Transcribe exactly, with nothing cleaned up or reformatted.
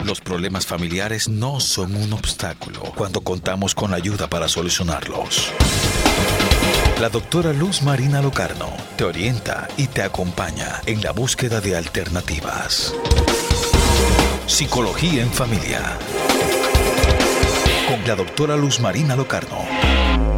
Los problemas familiares no son un obstáculo cuando contamos con la ayuda para solucionarlos. La doctora Luz Marina Locarno te orienta y te acompaña en la búsqueda de alternativas. Psicología en Familia. Con la doctora Luz Marina Locarno.